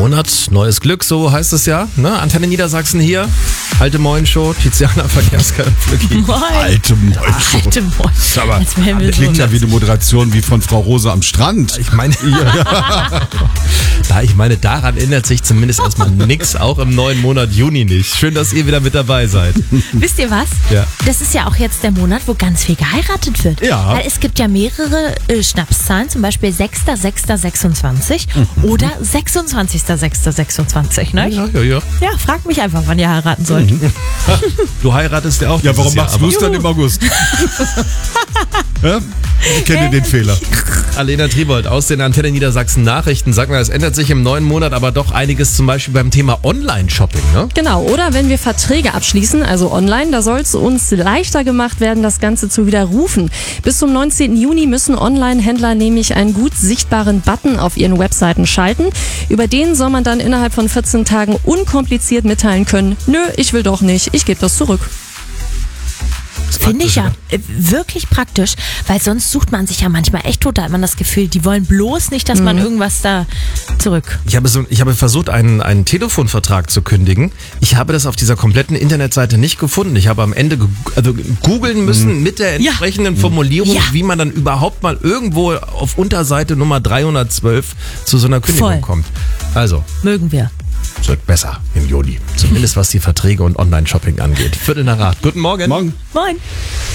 Monat, neues Glück, so heißt es ja. Ne? Antenne Niedersachsen hier. Alte Moin-Show, Tiziana Verkehrsflücki. Moin. Alte Moin-Show. Alte Moin. Aber Als wären wir klingt so ja wie eine Moderation wie von Frau Rose am Strand. Ich meine, daran ändert sich zumindest erstmal nichts, auch im neuen Monat Juni nicht. Schön, dass ihr wieder mit dabei seid. Wisst ihr was? Ja. Das ist ja auch jetzt der Monat, wo ganz viel geheiratet wird. Ja. Weil es gibt ja mehrere Schnapszahlen, zum Beispiel 6.6.26 oder 26.6.26, ne? Ja. Ja, fragt mich einfach, wann ihr heiraten sollt. Du heiratest ja auch. Ja, warum dieses Jahr, machst du es dann im August? Ja? Ich kenne den Fehler. Alena Triebold aus den Antenne Niedersachsen Nachrichten. Sag mal, es ändert sich im neuen Monat aber doch einiges, zum Beispiel beim Thema Online-Shopping, ne? Genau, oder wenn wir Verträge abschließen, also online, da soll es uns leichter gemacht werden, das Ganze zu widerrufen. Bis zum 19. Juni müssen Online-Händler nämlich einen gut sichtbaren Button auf ihren Webseiten schalten. Über den soll man dann innerhalb von 14 Tagen unkompliziert mitteilen können, nö, ich will doch nicht, ich gebe das zurück. Finde ich ja wirklich praktisch, weil sonst sucht man sich ja manchmal echt tot, da hat man das Gefühl, die wollen bloß nicht, dass man irgendwas da zurück. Ich habe versucht, einen Telefonvertrag zu kündigen. Ich habe das auf dieser kompletten Internetseite nicht gefunden. Ich habe am Ende googeln müssen mit der entsprechenden Formulierung, wie man dann überhaupt mal irgendwo auf Unterseite Nummer 312 zu so einer Kündigung kommt. Also, Mögen wir. es wird besser im Juni. Zumindest was die Verträge und Online-Shopping angeht. 7:45. Guten Morgen. Morgen. Moin.